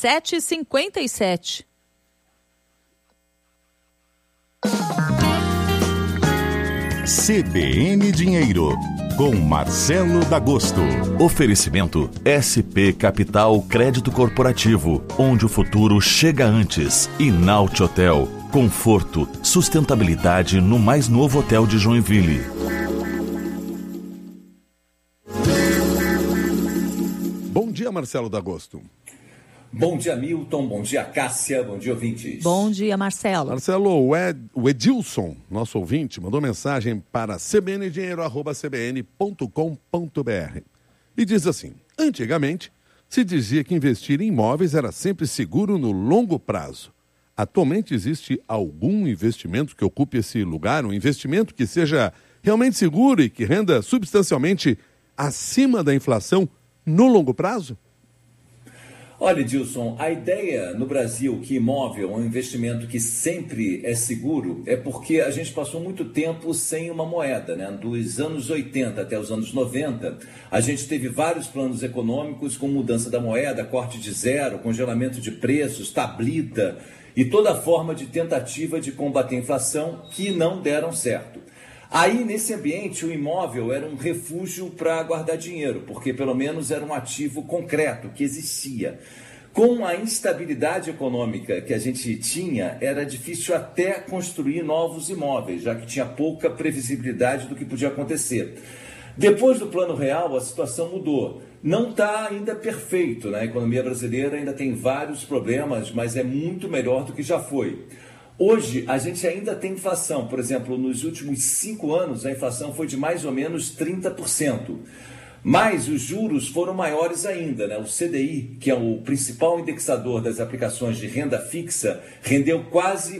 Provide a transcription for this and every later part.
7h57. CBN Dinheiro, com Marcelo D'Agosto. Oferecimento SP Capital Crédito Corporativo, onde o futuro chega antes. E Naut Hotel, conforto, sustentabilidade no mais novo hotel de Joinville. Bom dia, Marcelo D'Agosto. Bom dia, Milton. Bom dia, Cássia. Bom dia, ouvintes. Bom dia, Marcelo. Marcelo, o Edilson, nosso ouvinte, mandou mensagem para cbndinheiro@cbn.com.br e diz assim: antigamente se dizia que investir em imóveis era sempre seguro no longo prazo. Atualmente existe algum investimento que ocupe esse lugar, um investimento que seja realmente seguro e que renda substancialmente acima da inflação no longo prazo? Olha, Edilson, a ideia no Brasil que imóvel é um investimento que sempre é seguro é porque a gente passou muito tempo sem uma moeda, né? Dos anos 80 até os anos 90, a gente teve vários planos econômicos com mudança da moeda, corte de zero, congelamento de preços, tablita e toda forma de tentativa de combater a inflação que não deram certo. Aí, nesse ambiente, o imóvel era um refúgio para guardar dinheiro, porque pelo menos era um ativo concreto, que existia. Com a instabilidade econômica que a gente tinha, era difícil até construir novos imóveis, já que tinha pouca previsibilidade do que podia acontecer. Depois do Plano Real, a situação mudou. Não está ainda perfeito, né? A economia brasileira ainda tem vários problemas, mas é muito melhor do que já foi. Hoje, a gente ainda tem inflação. Por exemplo, nos últimos 5 anos, a inflação foi de mais ou menos 30%. Mas os juros foram maiores ainda, né? O CDI, que é o principal indexador das aplicações de renda fixa, rendeu quase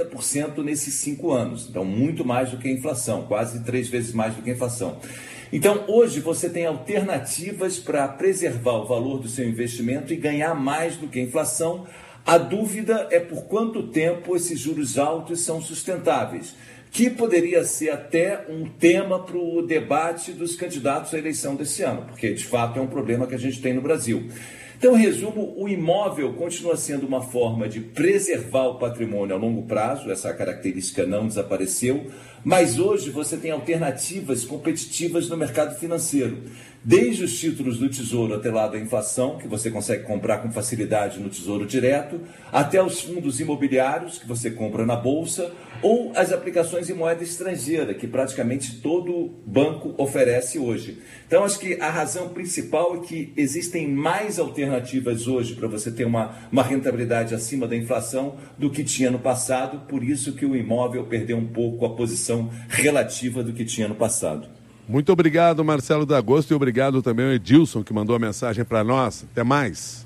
80% nesses 5 anos. Então, muito mais do que a inflação, quase 3 vezes mais do que a inflação. Então, hoje você tem alternativas para preservar o valor do seu investimento e ganhar mais do que a inflação. A dúvida é por quanto tempo esses juros altos são sustentáveis, que poderia ser até um tema para o debate dos candidatos à eleição desse ano, porque de fato é um problema que a gente tem no Brasil. Então, em resumo, o imóvel continua sendo uma forma de preservar o patrimônio a longo prazo, essa característica não desapareceu, mas hoje você tem alternativas competitivas no mercado financeiro. Desde os títulos do Tesouro atrelado à inflação, que você consegue comprar com facilidade no Tesouro Direto, até os fundos imobiliários, que você compra na Bolsa, ou as aplicações em moeda estrangeira, que praticamente todo banco oferece hoje. Então, acho que a razão principal é que existem mais alternativas hoje para você ter uma rentabilidade acima da inflação do que tinha no passado, por isso que o imóvel perdeu um pouco a posição relativa do que tinha no passado. Muito obrigado, Marcelo D'Agosto, e obrigado também ao Edilson, que mandou a mensagem para nós. Até mais.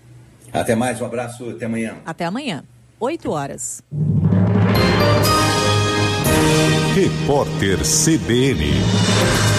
Até mais, um abraço, até amanhã. Até amanhã, 8 horas. Repórter CBN.